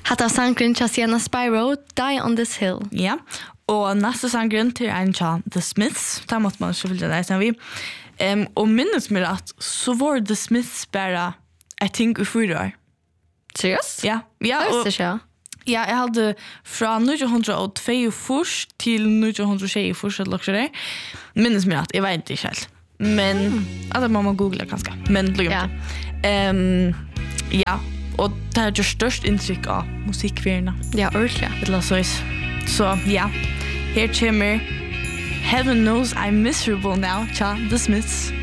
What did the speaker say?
Hatta sangren till Sienna Spyro, Die on this hill. Ja. Och nästa sangren till en av The Smiths. Där måste man så vilja läsa vi. Och minns mig att så var The Smiths bara I think i 4 år. Seriöst? Ja. Ja. Ja. Ja, jag hade från 1902 till 1924 eller så där. Minns mig att jag vet inte helt. Men alltså man googla kanske. Men glöm Ja. Ja, och det är ju störst intryck av musikvärlden. Ja, ordentligt. Eller så ja. Här kommer Heaven Knows I'm Miserable Now, The Smiths.